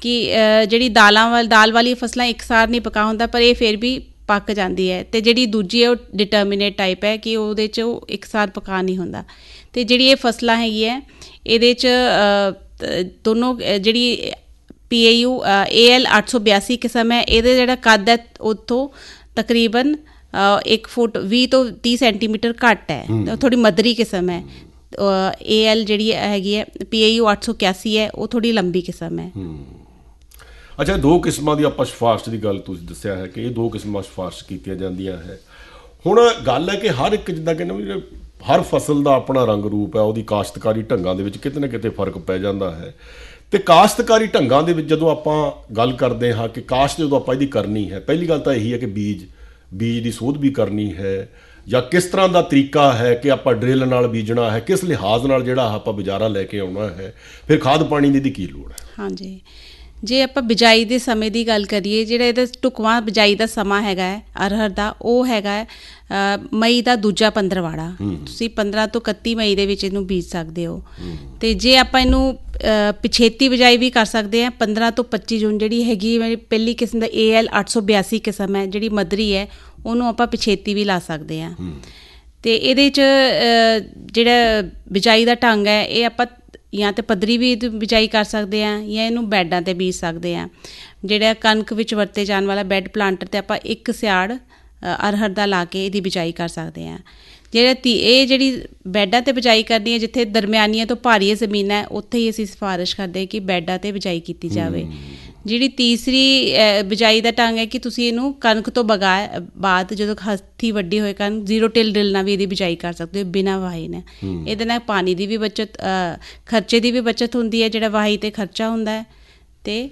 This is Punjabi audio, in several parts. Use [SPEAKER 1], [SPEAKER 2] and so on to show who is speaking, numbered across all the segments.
[SPEAKER 1] कि ਜਿਹੜੀ ਦਾਲ ਵਾਲੀ ਫਸਲਾਂ ਇਕਸਾਰ ਨਹੀਂ ਪਕਾ ਹੁੰਦਾ, ਪਰ ਇਹ ਫਿਰ ਵੀ ਪੱਕ ਜਾਂਦੀ ਹੈ। ਅਤੇ ਜਿਹੜੀ ਦੂਜੀ ਹੈ ਉਹ ਡਿਟਰਮੀਨੇਟ ਟਾਈਪ ਹੈ ਕਿ ਉਹਦੇ 'ਚ ਉਹ ਇਕਸਾਰ ਪਕਾ ਨਹੀਂ ਹੁੰਦਾ। ਅਤੇ ਜਿਹੜੀ ਇਹ ਫਸਲਾਂ ਹੈਗੀ ਹੈ ਇਹਦੇ 'ਚ ਦੋਨੋਂ ਜਿਹੜੀ PAU AL 882 ਕਿਸਮ ਹੈ, ਇਹਦਾ ਜਿਹੜਾ ਕੱਦ ਹੈ ਉੱਥੋਂ ਤਕਰੀਬਨ 1 ਫੁੱਟ 20 ਤੋਂ 30 ਸੈਂਟੀਮੀਟਰ ਘੱਟ ਹੈ, ਥੋੜ੍ਹੀ ਮੱਧਰੀ ਕਿਸਮ ਹੈ। AL ਜਿਹੜੀ ਹੈਗੀ ਹੈ PAU 881 ਹੈ, ਉਹ ਥੋੜ੍ਹੀ ਲੰਬੀ ਕਿਸਮ ਹੈ।
[SPEAKER 2] ਅੱਛਾ, 2 ਕਿਸਮਾਂ ਦੀ ਆਪਾਂ ਸਿਫਾਰਿਸ਼ ਦੀ ਗੱਲ ਤੁਸੀਂ ਦੱਸਿਆ ਹੈ ਕਿ ਇਹ 2 ਕਿਸਮਾਂ ਸਿਫਾਰਿਸ਼ ਕੀਤੀਆਂ ਜਾਂਦੀਆਂ ਹੈ। ਹੁਣ ਗੱਲ ਹੈ ਕਿ ਹਰ ਇੱਕ ਜਿੱਦਾਂ ਕਹਿੰਦੇ ਵੀ ਹਰ ਫਸਲ ਦਾ ਆਪਣਾ ਰੰਗ ਰੂਪ ਹੈ, ਉਹਦੀ ਕਾਸ਼ਤਕਾਰੀ ਢੰਗਾਂ ਦੇ ਵਿੱਚ ਕਿਤੇ ਨਾ ਕਿਤੇ ਫਰਕ ਪੈ ਜਾਂਦਾ ਹੈ। ਅਤੇ ਕਾਸ਼ਤਕਾਰੀ ਢੰਗਾਂ ਦੇ ਵਿੱਚ ਜਦੋਂ ਆਪਾਂ ਗੱਲ ਕਰਦੇ ਹਾਂ ਕਿ ਕਾਸ਼ਤ ਜਦੋਂ ਆਪਾਂ ਇਹਦੀ ਕਰਨੀ ਹੈ, ਪਹਿਲੀ ਗੱਲ ਤਾਂ ਇਹੀ ਹੈ ਕਿ ਬੀਜ ਦੀ ਸੋਧ ਵੀ ਕਰਨੀ ਹੈ, ਜਾਂ ਕਿਸ ਤਰ੍ਹਾਂ ਦਾ ਤਰੀਕਾ ਹੈ ਕਿ ਆਪਾਂ ਡਰਿੱਲ ਨਾਲ ਬੀਜਣਾ ਹੈ, ਕਿਸ ਲਿਹਾਜ਼ ਨਾਲ ਜਿਹੜਾ ਆਪਾਂ ਬਾਜ਼ਾਰਾਂ ਲੈ ਕੇ ਆਉਣਾ ਹੈ, ਫਿਰ ਖਾਦ ਪਾਣੀ ਦੀ ਕੀ ਲੋੜ ਹੈ।
[SPEAKER 1] ਹਾਂਜੀ, ਜੇ ਆਪਾਂ ਬਿਜਾਈ ਦੇ ਸਮੇਂ ਦੀ ਗੱਲ ਕਰੀਏ, ਜਿਹੜਾ ਇਹਦਾ ਢੁਕਵਾਂ ਬਿਜਾਈ ਦਾ ਸਮਾਂ ਹੈਗਾ ਹੈ ਅਰਹਰ ਦਾ, ਉਹ ਹੈਗਾ ਹੈ ਮਈ ਦਾ ਦੂਜਾ ਪੰਦਰਵਾੜਾ। ਤੁਸੀਂ 15 ਤੋਂ 31 ਮਈ ਦੇ ਵਿੱਚ ਇਹਨੂੰ ਬੀਜ ਸਕਦੇ ਹੋ। ਅਤੇ ਜੇ ਆਪਾਂ ਇਹਨੂੰ ਪਿਛੇਤੀ ਬਿਜਾਈ ਵੀ ਕਰ ਸਕਦੇ ਹਾਂ, 15 ਤੋਂ 25 ਜੂਨ ਜਿਹੜੀ ਹੈਗੀ ਮੇਰੀ ਪਹਿਲੀ ਕਿਸਮ ਦਾ AL 882 ਕਿਸਮ ਹੈ, ਜਿਹੜੀ ਮੱਧਰੀ ਹੈ, ਉਹਨੂੰ ਆਪਾਂ ਪਿਛੇਤੀ ਵੀ ਲਾ ਸਕਦੇ ਹਾਂ। ਅਤੇ ਇਹਦੇ 'ਚ ਜਿਹੜਾ ਬਿਜਾਈ ਦਾ ਢੰਗ ਹੈ, ਇਹ ਆਪਾਂ ਜਾਂ ਤਾਂ ਪੱਧਰੀ ਵੀ ਬਿਜਾਈ ਕਰ ਸਕਦੇ ਹਾਂ ਜਾਂ ਇਹਨੂੰ ਬੈਡਾਂ 'ਤੇ ਬੀਜ ਸਕਦੇ ਹਾਂ। ਜਿਹੜਾ ਕਣਕ ਵਿੱਚ ਵਰਤੇ ਜਾਣ ਵਾਲਾ ਬੈੱਡ ਪਲਾਂਟਰ 'ਤੇ ਆਪਾਂ ਇੱਕ ਸਿਆੜ ਅਰਹਰ ਦਾ ਲਾ ਕੇ ਇਹਦੀ ਬਿਜਾਈ ਕਰ ਸਕਦੇ ਹਾਂ। ਇਹ ਜਿਹੜੀ ਬੈਡਾਂ 'ਤੇ ਬਿਜਾਈ ਕਰਨੀ ਹੈ, ਜਿੱਥੇ ਦਰਮਿਆਨੀਆਂ ਤੋਂ ਭਾਰੀ ਜ਼ਮੀਨ ਹੈ, ਉੱਥੇ ਹੀ ਅਸੀਂ ਸਿਫਾਰਿਸ਼ ਕਰਦੇ ਹਾਂ ਕਿ ਬੈਡਾਂ 'ਤੇ ਬਿਜਾਈ ਕੀਤੀ ਜਾਵੇ। ਜਿਹੜੀ ਤੀਸਰੀ ਬਿਜਾਈ ਦਾ ਢੰਗ ਹੈ ਕਿ ਤੁਸੀਂ ਇਹਨੂੰ ਕਣਕ ਤੋਂ ਬਾਅਦ ਜਦੋਂ ਹੱਥੀਂ ਵੱਡੀ ਹੋਏ ਕਣਕ 0 ਟਿਲ ਡਰਿੱਲ ਨਾਲ ਵੀ ਇਹਦੀ ਬਿਜਾਈ ਕਰ ਸਕਦੇ ਹੋ, ਬਿਨਾਂ ਵਾਹੀ ਨੇ। ਇਹਦੇ ਨਾਲ ਪਾਣੀ ਦੀ ਵੀ ਬੱਚਤ, ਖਰਚੇ ਦੀ ਵੀ ਬੱਚਤ ਹੁੰਦੀ ਹੈ, ਜਿਹੜਾ ਵਾਹੀ 'ਤੇ ਖਰਚਾ ਹੁੰਦਾ ਹੈ, ਅਤੇ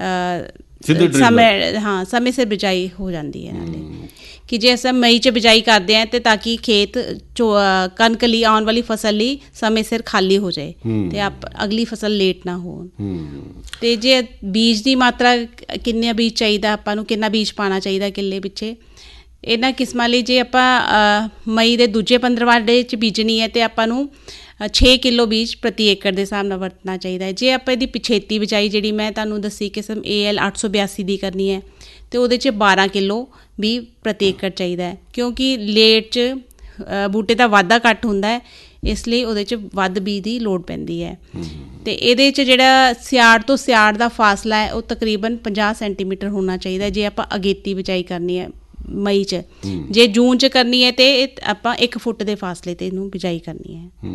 [SPEAKER 1] ਸਮੇਂ ਸਿਰ ਬਿਜਾਈ ਹੋ ਜਾਂਦੀ ਹੈ। ਨਾਲੇ ਕਿ ਜੇ ਅਸੀਂ ਮਈ 'ਚ ਬਿਜਾਈ ਕਰਦੇ ਹਾਂ ਅਤੇ ਤਾਂ ਕਿ ਖੇਤ ਕਣਕ ਲਈ ਆਉਣ ਵਾਲੀ ਫਸਲ ਲਈ ਸਮੇਂ ਸਿਰ ਖਾਲੀ ਹੋ ਜਾਏ ਅਤੇ ਅਗਲੀ ਫਸਲ ਲੇਟ ਨਾ ਹੋਣ। ਅਤੇ ਜੇ ਬੀਜ ਦੀ ਮਾਤਰਾ ਕਿੰਨਾ ਬੀਜ ਚਾਹੀਦਾ ਆਪਾਂ ਨੂੰ, ਕਿੰਨਾ ਬੀਜ ਪਾਉਣਾ ਚਾਹੀਦਾ ਕਿੱਲੇ ਪਿੱਛੇ, ਇਹਨਾਂ ਕਿਸਮਾਂ ਲਈ ਜੇ ਆਪਾਂ ਮਈ ਦੇ ਦੂਜੇ ਪੰਦਰਵਾੜੇ 'ਚ ਬੀਜਣੀ ਹੈ ਅਤੇ ਆਪਾਂ ਨੂੰ 6 ਕਿਲੋ ਬੀਜ ਪ੍ਰਤੀ ਏਕੜ ਦੇ ਹਿਸਾਬ ਨਾਲ ਵਰਤਣਾ ਚਾਹੀਦਾ ਹੈ। ਜੇ ਆਪਾਂ ਇਹਦੀ ਪਿਛੇਤੀ ਬਿਜਾਈ ਜਿਹੜੀ ਮੈਂ ਤੁਹਾਨੂੰ ਦੱਸੀ ਕਿਸਮ AL 882 ਦੀ ਕਰਨੀ ਹੈ, ਅਤੇ ਉਹਦੇ 'ਚ 12 ਕਿਲੋ ਵੀ ਪ੍ਰਤੀ ਏਕੜ ਚਾਹੀਦਾ ਹੈ, ਕਿਉਂਕਿ ਲੇਟ 'ਚ ਬੂਟੇ ਦਾ ਵਾਧਾ ਘੱਟ ਹੁੰਦਾ ਹੈ, ਇਸ ਲਈ ਉਹਦੇ 'ਚ ਵੱਧ ਬੀਜ ਦੀ ਲੋੜ ਪੈਂਦੀ ਹੈ। ਅਤੇ ਇਹਦੇ 'ਚ ਜਿਹੜਾ ਸਿਆੜ ਤੋਂ ਸਿਆੜ ਦਾ ਫਾਸਲਾ ਹੈ ਉਹ ਤਕਰੀਬਨ 50 ਸੈਂਟੀਮੀਟਰ ਹੋਣਾ ਚਾਹੀਦਾ ਜੇ ਆਪਾਂ ਅਗੇਤੀ ਬਿਜਾਈ ਕਰਨੀ ਹੈ ਮਈ 'ਚ। ਜੇ ਜੂਨ 'ਚ ਕਰਨੀ ਹੈ ਅਤੇ ਆਪਾਂ 1 ਫੁੱਟ ਦੇ ਫਾਸਲੇ 'ਤੇ ਇਹਨੂੰ ਬਿਜਾਈ ਕਰਨੀ ਹੈ।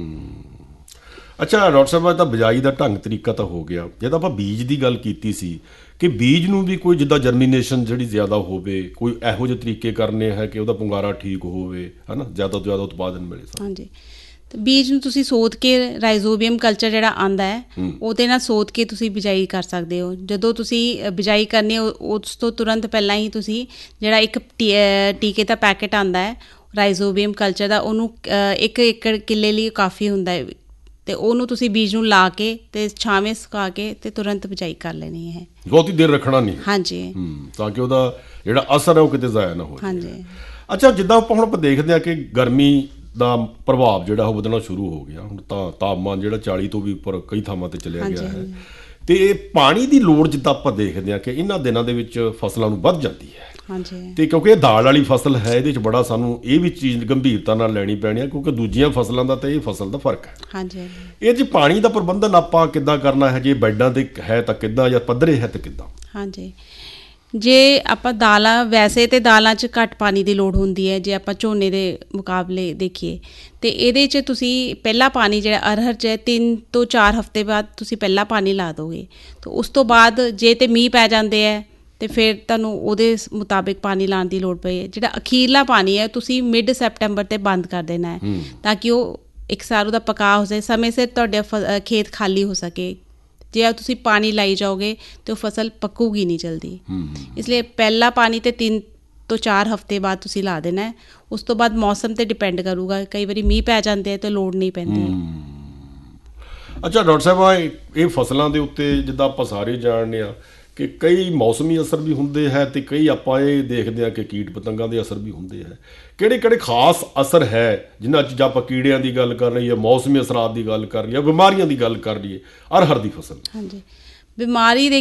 [SPEAKER 2] ਅੱਛਾ ਡਾਕਟਰ ਸਾਹਿਬ, ਤਾਂ ਬਿਜਾਈ ਦਾ ਢੰਗ ਤਰੀਕਾ ਤਾਂ ਹੋ ਗਿਆ। ਜਦੋਂ ਆਪਾਂ ਬੀਜ ਦੀ ਗੱਲ ਕੀਤੀ ਸੀ ਕਿ ਬੀਜ ਨੂੰ ਵੀ ਕੋਈ ਜਿੱਦਾਂ ਜਰਮੀਨੇਸ਼ਨ ਜਿਹੜੀ ਜ਼ਿਆਦਾ ਹੋਵੇ, ਕੋਈ ਇਹੋ ਜਿਹੇ ਤਰੀਕੇ ਕਰਨੇ ਹੈ ਕਿ ਉਹਦਾ ਪੁੰਗਾਰਾ ਠੀਕ ਹੋਵੇ, ਹੈ ਨਾ, ਜ਼ਿਆਦਾ ਤੋਂ ਜ਼ਿਆਦਾ ਉਤਪਾਦਨ ਮਿਲੇ।
[SPEAKER 1] ਹਾਂਜੀ, ਅਤੇ ਬੀਜ ਨੂੰ ਤੁਸੀਂ ਸੋਧ ਕੇ ਰਾਈਜ਼ੋਬੀਅਮ ਕਲਚਰ ਜਿਹੜਾ ਆਉਂਦਾ ਹੈ ਉਹਦੇ ਨਾਲ ਸੋਧ ਕੇ ਤੁਸੀਂ ਬਿਜਾਈ ਕਰ ਸਕਦੇ ਹੋ। ਜਦੋਂ ਤੁਸੀਂ ਬਿਜਾਈ ਕਰਨੀ ਉਸ ਤੋਂ ਤੁਰੰਤ ਪਹਿਲਾਂ ਹੀ ਤੁਸੀਂ ਜਿਹੜਾ ਇੱਕ ਟੀਕੇ ਦਾ ਪੈਕੇਟ ਆਉਂਦਾ ਹੈ ਰਾਈਜ਼ੋਬੀਅਮ ਕਲਚਰ ਦਾ, ਉਹਨੂੰ 1 ਏਕੜ ਕਿੱਲੇ ਲਈ ਕਾਫੀ ਹੁੰਦਾ ਹੈ, ਅਤੇ ਉਹਨੂੰ ਤੁਸੀਂ ਬੀਜ ਨੂੰ ਲਾ ਕੇ ਅਤੇ ਛਾਵੇਂ ਸੁਕਾ ਕੇ ਅਤੇ ਤੁਰੰਤ ਬਿਜਾਈ ਕਰ ਲੈਣੀ ਹੈ।
[SPEAKER 2] ਬਹੁਤੀ ਦੇਰ ਰੱਖਣਾ ਨਹੀਂ।
[SPEAKER 1] ਹਾਂਜੀ,
[SPEAKER 2] ਤਾਂ ਕਿ ਉਹਦਾ ਜਿਹੜਾ ਅਸਰ ਹੈ ਉਹ ਕਿਤੇ ਜ਼ਾਇਆ ਨਾ ਹੋਵੇ।
[SPEAKER 1] ਹਾਂਜੀ।
[SPEAKER 2] ਅੱਛਾ, ਜਿੱਦਾਂ ਆਪਾਂ ਦੇਖਦੇ ਹਾਂ ਕਿ ਗਰਮੀ ਦਾ ਪ੍ਰਭਾਵ ਜਿਹੜਾ ਉਹ ਵਧਣਾ ਸ਼ੁਰੂ ਹੋ ਗਿਆ। ਹੁਣ ਤਾਂ ਤਾਪਮਾਨ ਜਿਹੜਾ 40 ਤੋਂ ਵੀ ਉੱਪਰ ਕਈ ਥਾਵਾਂ 'ਤੇ ਚਲਿਆ ਗਿਆ ਹੈ, ਅਤੇ ਇਹ ਪਾਣੀ ਦੀ ਲੋੜ ਜਿੱਦਾਂ ਆਪਾਂ ਦੇਖਦੇ ਹਾਂ ਕਿ ਇਹਨਾਂ ਦਿਨਾਂ ਦੇ ਵਿੱਚ ਫਸਲਾਂ ਨੂੰ ਵੱਧ ਜਾਂਦੀ ਹੈ। ਅਤੇ ਕਿਉਂਕਿ ਇਹ ਦਾਲ ਵਾਲੀ ਫਸਲ ਹੈ, ਇਹਦੇ 'ਚ ਬੜਾ ਸਾਨੂੰ ਇਹ ਵੀ ਚੀਜ਼ ਗੰਭੀਰਤਾ ਨਾਲ ਲੈਣੀ ਪੈਣੀ ਹੈ, ਕਿਉਂਕਿ ਦੂਜੀਆਂ ਫਸਲਾਂ ਦਾ ਅਤੇ ਇਹ ਫਸਲ ਦਾ ਫਰਕ ਹੈ। ਇਹ 'ਚ ਪਾਣੀ ਦਾ ਪ੍ਰਬੰਧਨ ਆਪਾਂ ਕਿੱਦਾਂ ਕਰਨਾ ਹੈ? ਜੇ ਬੈਡਾਂ 'ਤੇ ਹੈ ਤਾਂ ਕਿੱਦਾਂ, ਜਾਂ ਪੱਧਰੇ ਹੈ ਤਾਂ ਕਿੱਦਾਂ?
[SPEAKER 1] ਹਾਂਜੀ, ਜੇ ਆਪਾਂ ਦਾਲਾਂ, ਵੈਸੇ ਤਾਂ ਦਾਲਾਂ 'ਚ ਘੱਟ ਪਾਣੀ ਦੀ ਲੋੜ ਹੁੰਦੀ ਹੈ ਜੇ ਆਪਾਂ ਝੋਨੇ ਦੇ ਮੁਕਾਬਲੇ ਦੇਖੀਏ, ਅਤੇ ਇਹਦੇ 'ਚ ਤੁਸੀਂ ਪਹਿਲਾ ਪਾਣੀ ਜਿਹੜਾ ਅਰਹਰ 'ਚ 3 ਤੋਂ 4 ਹਫ਼ਤੇ ਬਾਅਦ ਤੁਸੀਂ ਪਹਿਲਾ ਪਾਣੀ ਲਾ ਦਿਓਗੇ, ਅਤੇ ਉਸ ਤੋਂ ਬਾਅਦ ਜੇ ਤਾਂ ਮੀਂਹ ਪੈ ਜਾਂਦੇ ਹੈ ਅਤੇ ਫਿਰ ਤੁਹਾਨੂੰ ਉਹਦੇ ਮੁਤਾਬਿਕ ਪਾਣੀ ਲਾਉਣ ਦੀ ਲੋੜ ਪਈ ਹੈ। ਜਿਹੜਾ ਅਖੀਰਲਾ ਪਾਣੀ ਹੈ ਤੁਸੀਂ ਮਿਡ ਸੈਪਟੈਂਬਰ 'ਤੇ ਬੰਦ ਕਰ ਦੇਣਾ ਹੈ, ਤਾਂ ਕਿ ਉਹ ਇਕਸਾਰ ਉਹਦਾ ਪਕਾ ਹੋ ਜਾਏ, ਸਮੇਂ ਸਿਰ ਤੁਹਾਡਾ ਖੇਤ ਖਾਲੀ ਹੋ ਸਕੇ। ਜੇ ਤੁਸੀਂ ਪਾਣੀ ਲਾਈ ਜਾਓਗੇ ਤਾਂ ਉਹ ਫਸਲ ਪੱਕੂਗੀ ਨਹੀਂ ਜਲਦੀ, ਇਸ ਲਈ ਪਹਿਲਾ ਪਾਣੀ ਤਾਂ 3 ਤੋਂ 4 ਹਫ਼ਤੇ ਬਾਅਦ ਤੁਸੀਂ ਲਾ ਦੇਣਾ ਹੈ। ਉਸ ਤੋਂ ਬਾਅਦ ਮੌਸਮ 'ਤੇ ਡਿਪੈਂਡ ਕਰੂਗਾ, ਕਈ ਵਾਰੀ ਮੀਂਹ ਪੈ ਜਾਂਦੇ ਆ ਤਾਂ ਲੋੜ ਨਹੀਂ ਪੈਂਦੀ।
[SPEAKER 2] ਅੱਛਾ ਡਾਕਟਰ ਸਾਹਿਬ, ਇਹ ਫਸਲਾਂ ਦੇ ਉੱਤੇ ਜਿੱਦਾਂ ਆਪਾਂ ਸਾਰੇ ਜਾਣਦੇ ਹਾਂ ਕਿ ਕਈ ਮੌਸਮੀ ਅਸਰ ਵੀ ਹੁੰਦੇ ਹੈ, ਅਤੇ ਕਈ ਆਪਾਂ ਇਹ ਦੇਖਦੇ ਹਾਂ ਕਿ ਕੀਟ ਪਤੰਗਾਂ ਦੇ ਅਸਰ ਵੀ ਹੁੰਦੇ ਹੈ। ਕਿਹੜੇ ਕਿਹੜੇ ਖਾਸ ਅਸਰ ਹੈ ਜਿਨ੍ਹਾਂ 'ਚ, ਜਾਂ ਆਪਾਂ ਕੀੜਿਆਂ ਦੀ ਗੱਲ ਕਰ ਲਈਏ, ਮੌਸਮੀ ਅਸਰਾਤ ਦੀ ਗੱਲ ਕਰ ਲਈਏ, ਬਿਮਾਰੀਆਂ ਦੀ ਗੱਲ ਕਰ ਲਈਏ, ਅਰਹਰ ਦੀ ਫਸਲ?
[SPEAKER 1] ਹਾਂਜੀ, ਬਿਮਾਰੀ ਦੇ